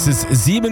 Es ist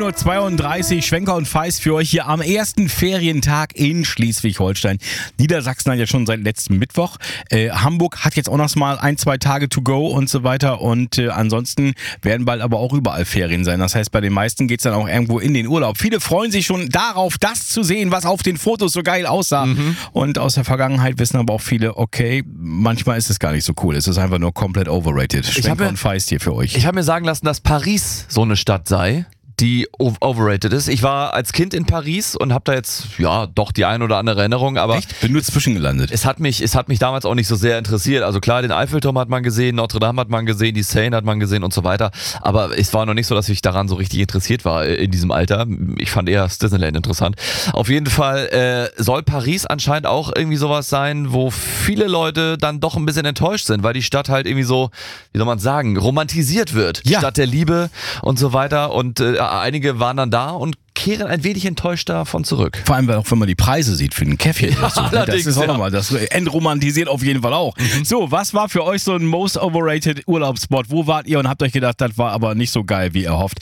7.32 Uhr, Schwenker und Feist für euch hier am ersten Ferientag in Schleswig-Holstein. Niedersachsen hat ja schon seit letztem Mittwoch. Hamburg hat jetzt auch noch mal 1-2 Tage to go und so weiter. Und ansonsten werden bald aber auch überall Ferien sein. Das heißt, bei den meisten geht es dann auch irgendwo in den Urlaub. Viele freuen sich schon darauf, das zu sehen, was auf den Fotos so geil aussah. Und aus der Vergangenheit wissen aber auch viele, okay, manchmal ist es gar nicht so cool. Es ist einfach nur komplett overrated. Schwenker und Feist hier für euch. Ich habe mir sagen lassen, dass Paris so eine Stadt sei, die overrated ist. Ich war als Kind in Paris und habe da jetzt, ja, doch die ein oder andere Erinnerung, aber... Echt? Bin nur zwischengelandet. Es hat mich damals auch nicht so sehr interessiert. Also klar, den Eiffelturm hat man gesehen, Notre Dame hat man gesehen, die Seine hat man gesehen und so weiter. Aber es war noch nicht so, dass ich daran so richtig interessiert war in diesem Alter. Ich fand eher das Disneyland interessant. Auf jeden Fall soll Paris anscheinend auch irgendwie sowas sein, wo viele Leute dann doch ein bisschen enttäuscht sind, weil die Stadt halt irgendwie so, wie soll man sagen, romantisiert wird. Ja. Stadt der Liebe und so weiter. Und einige waren dann da und kehren ein wenig enttäuscht davon zurück. Vor allem, auch wenn man die Preise sieht für ein Käffchen. Ja, das ist auch nochmal, das entromantisiert auf jeden Fall auch. So, was war für euch so ein most overrated Urlaubsspot? Wo wart ihr und habt euch gedacht, das war aber nicht so geil, wie erhofft?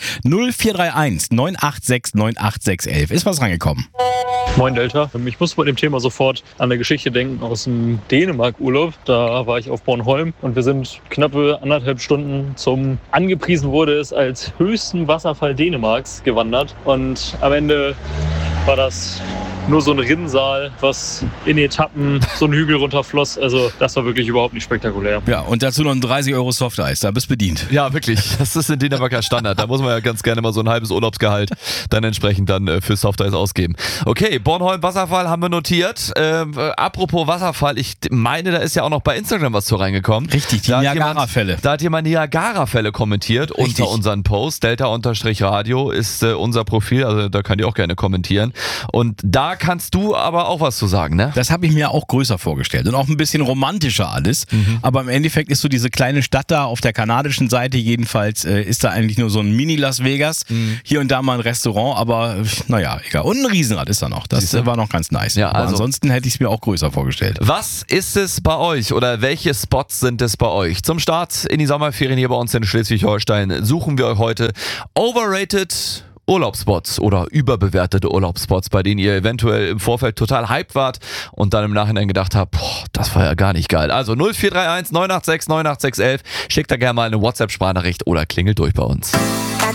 0431 986 98611. Ist was rangekommen? Moin Delta. Ich muss bei dem Thema sofort an eine Geschichte denken aus dem Dänemark-Urlaub. Da war ich auf Bornholm und wir sind knappe 1,5 Stunden zum, angepriesen wurde es als höchsten Wasserfall Dänemarks gewandert. Und am Ende war das nur so ein Rinnsal, was in Etappen so einen Hügel runterfloss. Also das war wirklich überhaupt nicht spektakulär. Ja, und dazu noch ein 30 € Softeis, da bist bedient. Ja, wirklich. Das ist in Dänemarker Standard. Da muss man ja ganz gerne mal so ein halbes Urlaubsgehalt dann entsprechend dann für Softeis ausgeben. Okay, Bornholm Wasserfall haben wir notiert. Apropos Wasserfall, ich meine, da ist ja auch noch bei Instagram was zu reingekommen. Richtig, die Niagara-Fälle. Da hat jemand Niagara-Fälle kommentiert. Richtig. Unter unseren Post. Delta_Radio ist unser Profil, also da könnt ihr auch gerne kommentieren. Und da kannst du aber auch was zu sagen, ne? Das habe ich mir auch größer vorgestellt und auch ein bisschen romantischer alles. Aber im Endeffekt ist so diese kleine Stadt da auf der kanadischen Seite jedenfalls, ist da eigentlich nur so ein Mini-Las Vegas. Hier und da mal ein Restaurant, aber naja, egal. Und ein Riesenrad ist da noch. Das war noch ganz nice. Ja, aber ansonsten hätte ich es mir auch größer vorgestellt. Was ist es bei euch oder welche Spots sind es bei euch? Zum Start in die Sommerferien hier bei uns in Schleswig-Holstein suchen wir euch heute overrated Urlaubsspots oder überbewertete Urlaubsspots, bei denen ihr eventuell im Vorfeld total hyped wart und dann im Nachhinein gedacht habt, boah, das war ja gar nicht geil. Also 0431 986 98611, schickt da gerne mal eine WhatsApp-Sprachnachricht oder klingelt durch bei uns.